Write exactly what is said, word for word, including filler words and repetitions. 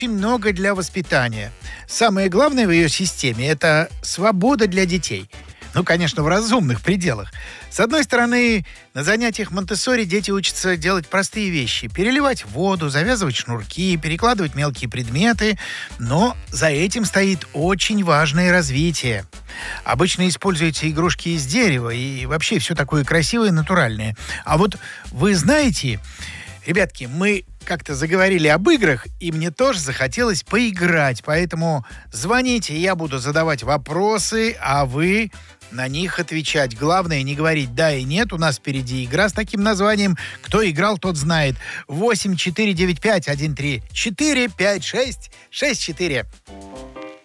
очень много для воспитания. Самое главное в ее системе — это свобода для детей. Ну, конечно, в разумных пределах. С одной стороны, на занятиях Монтессори дети учатся делать простые вещи. Переливать воду, завязывать шнурки, перекладывать мелкие предметы. Но за этим стоит очень важное развитие. Обычно используются игрушки из дерева и вообще все такое красивое и натуральное. А вот вы знаете, ребятки, мы как-то заговорили об играх, и мне тоже захотелось поиграть. Поэтому звоните, я буду задавать вопросы, а вы на них отвечать. Главное, не говорить «да» и «нет». У нас впереди игра с таким названием. Кто играл, тот знает. восемь четыре девять пять один три четыре пять шесть шесть четыре.